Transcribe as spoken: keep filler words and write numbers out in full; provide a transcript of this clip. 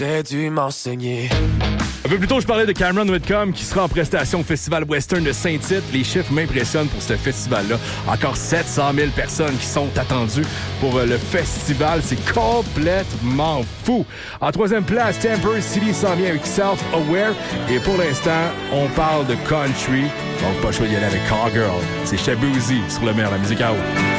T'as dû m'enseigner. Un peu plus tôt, je parlais de Cameron Whitcomb qui sera en prestation au Festival Western de Saint-Tite. Les chiffres m'impressionnent pour ce festival-là. Encore sept cent mille personnes qui sont attendues pour le festival. C'est complètement fou. En troisième place, Temper City s'en vient avec Self-Aware. Et pour l'instant, on parle de country. Donc, pas choix d'y aller avec Cowgirl. C'est Shabuzi sur le maire de la musique à eau.